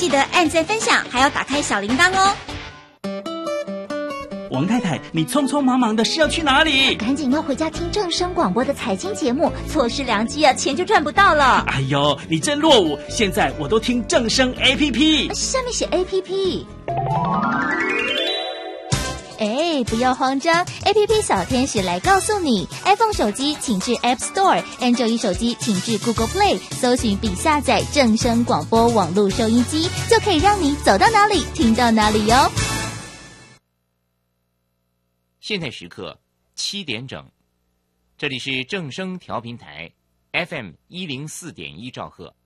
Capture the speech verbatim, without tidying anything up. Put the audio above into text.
记得按赞分享，还要打开小铃铛哦。 王太太，你匆匆忙忙的是要去哪里？ 赶紧要回家听正声广播的财经节目，错失良机啊，钱就赚不到了。 哎呦，你真落伍！现在我都听正声 A P P， 下面写 A P P。哎，不要慌张 ，A P P 小天使来告诉你 ，iPhone 手机请至 App Store，Android 手机请至 Google Play， 搜寻并下载正声广播网络收音机，就可以让你走到哪里听到哪里哟。 现在时刻七点整，这里是正声调频台 F M 一零四点一兆赫，